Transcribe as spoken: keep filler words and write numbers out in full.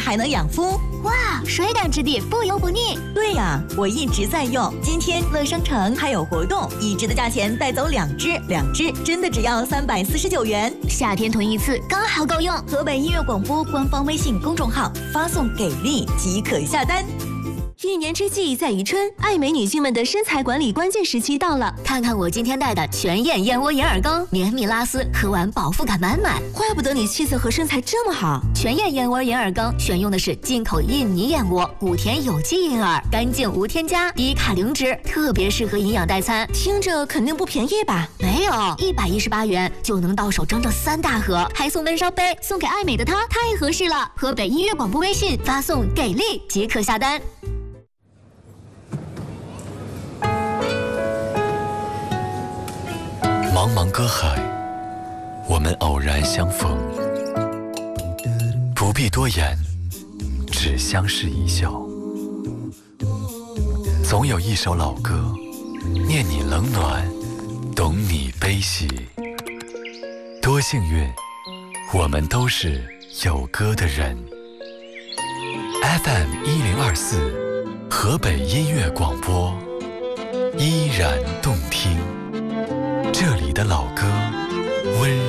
还能养肤。 哇，水感质地，不油不腻。 对呀，我一直在用。今天乐商城还有活动，一支的价钱带走两支，两支真的只要三百四十九元。 夏天囤一次刚好够用。 河北音乐广播官方微信公众号发送“给力”即可下单。 一年之计在于春，爱美女性们的身材管理关键时期到了。 看看我今天带的全燕燕窝银耳羹，绵密拉丝，喝完饱腹感满满。 怪不得你气色和身材这么好。 全燕燕窝银耳羹选用的是进口印尼燕窝，谷田有机银耳，干净无添加，低卡零脂，特别适合营养代餐。 听着肯定不便宜吧？ 没有，一百一十八元就能到手整整三大盒，还送温烧杯，送给爱美的她太合适了。河北音乐广播微信发送“给力”即可下单。 茫茫歌海，我们偶然相逢，不必多言，只相视一笑。总有一首老歌，念你冷暖，懂你悲喜。多幸运，我们都是有歌的人。F M 一零二四，河北音乐广播，依然动听。这里的老歌温